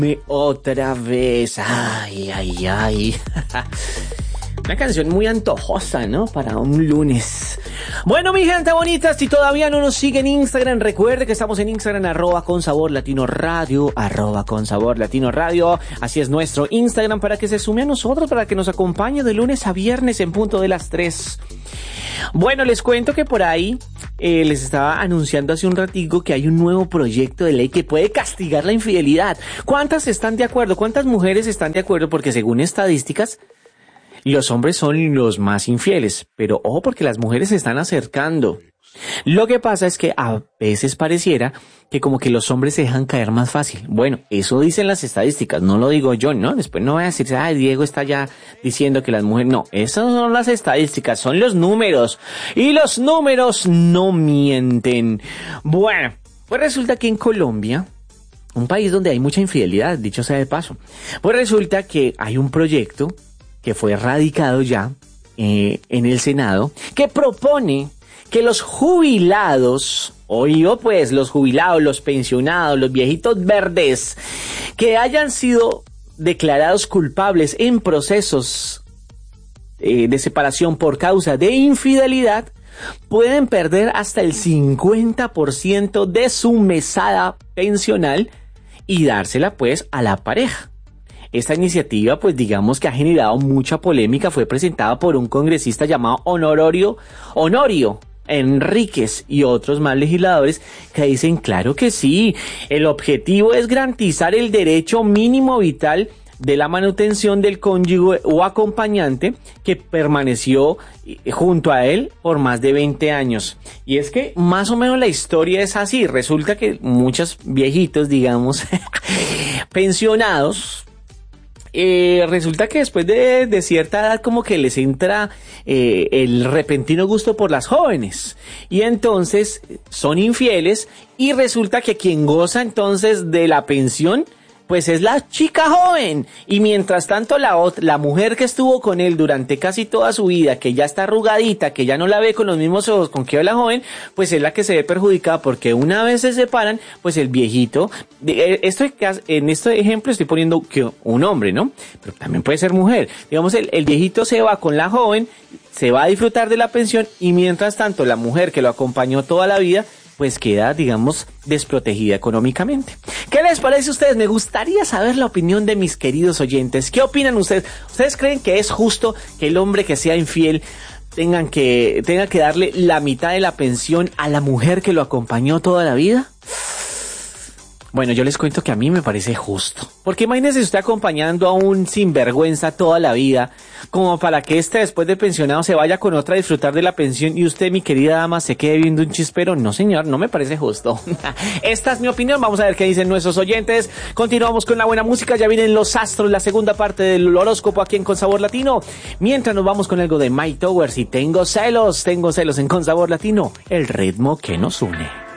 Otra vez, ay. Una canción muy antojosa, ¿no? Para un lunes. Bueno, mi gente bonita, si todavía no nos sigue en Instagram, recuerde que estamos en Instagram, @ConSaborLatinoRadio, @ConSaborLatinoRadio. Así es nuestro Instagram, para que se sume a nosotros, para que nos acompañe de lunes a viernes en punto de las 3. Bueno, les cuento que por ahí les estaba anunciando hace un ratico que hay un nuevo proyecto de ley que puede castigar la infidelidad. ¿Cuántas están de acuerdo? ¿Cuántas mujeres están de acuerdo? Porque según estadísticas, los hombres son los más infieles, pero ojo, porque las mujeres se están acercando. Lo que pasa es que a veces pareciera que como que los hombres se dejan caer más fácil. Bueno, eso dicen las estadísticas, no lo digo yo, ¿no? Después no voy a decir, Diego está ya diciendo que las mujeres... No, esas no son las estadísticas, son los números. Y los números no mienten. Bueno, pues resulta que en Colombia, un país donde hay mucha infidelidad, dicho sea de paso, pues resulta que hay un proyecto que fue radicado ya en el Senado, que propone que los jubilados, los jubilados, los pensionados, los viejitos verdes, que hayan sido declarados culpables en procesos de separación por causa de infidelidad, pueden perder hasta el 50% de su mesada pensional y dársela pues a la pareja. Esta iniciativa, pues digamos que ha generado mucha polémica, fue presentada por un congresista llamado Honorio Enríquez y otros más legisladores que dicen, claro que sí, el objetivo es garantizar el derecho mínimo vital de la manutención del cónyuge o acompañante que permaneció junto a él por más de 20 años. Y es que más o menos la historia es así, resulta que muchos viejitos, digamos, pensionados, resulta que después de cierta edad como que les entra el repentino gusto por las jóvenes y entonces son infieles y resulta que quien goza entonces de la pensión pues es la chica joven, y mientras tanto la mujer que estuvo con él durante casi toda su vida, que ya está arrugadita, que ya no la ve con los mismos ojos con que ve la joven, pues es la que se ve perjudicada, porque una vez se separan, pues el viejito, en este ejemplo estoy poniendo que un hombre, ¿no? Pero también puede ser mujer. Digamos, el viejito se va con la joven, se va a disfrutar de la pensión, y mientras tanto la mujer que lo acompañó toda la vida, pues queda, digamos, desprotegida económicamente. ¿Qué les parece a ustedes? Me gustaría saber la opinión de mis queridos oyentes. ¿Qué opinan ustedes? ¿Ustedes creen que es justo que el hombre que sea infiel tenga que darle la mitad de la pensión a la mujer que lo acompañó toda la vida? Bueno, yo les cuento que a mí me parece justo. Porque imagínese usted acompañando a un sinvergüenza toda la vida, como para que después de pensionado se vaya con otra a disfrutar de la pensión y usted, mi querida dama, se quede viendo un chispero. No, señor, no me parece justo. Esta es mi opinión. Vamos a ver qué dicen nuestros oyentes. Continuamos con la buena música. Ya vienen los astros, la segunda parte del horóscopo aquí en Con Sabor Latino. Mientras nos vamos con algo de Mike Towers y Tengo celos en Con Sabor Latino, el ritmo que nos une.